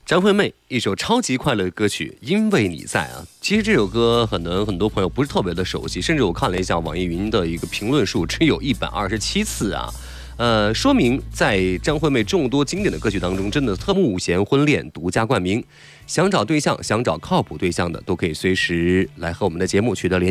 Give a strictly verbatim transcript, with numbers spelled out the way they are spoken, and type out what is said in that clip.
张惠妹一首超级快乐的歌曲《因为你在》啊，其实这首歌可能很多朋友不是特别的熟悉，甚至我看了一下网易云的一个评论数，只有一百二十七次啊。呃，说明在张惠妹众多经典的歌曲当中，真的特目五弦婚恋独家冠名。想找对象、想找靠谱对象的，都可以随时来和我们的节目取得联系。